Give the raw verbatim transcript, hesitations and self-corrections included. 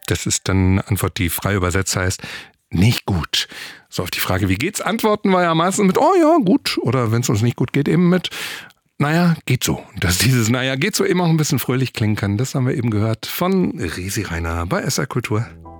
Das ist dann eine Antwort, die frei übersetzt heißt, nicht gut. So, auf die Frage, wie geht's, antworten wir ja meistens mit, oh ja, gut. Oder wenn es uns nicht gut geht, eben mit, naja, geht so. Dass dieses naja, geht so eben auch ein bisschen fröhlich klingen kann, das haben wir eben gehört von Resi Rainer bei S R Kultur.